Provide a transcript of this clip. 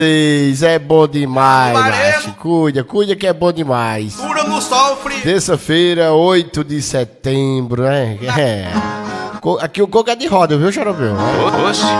É bom demais, macho. Cuida que é bom demais. Cura não sofre. Terça-feira, 8 de setembro, né? É. Aqui o coco é de roda, viu, Xaropeu? Oxi.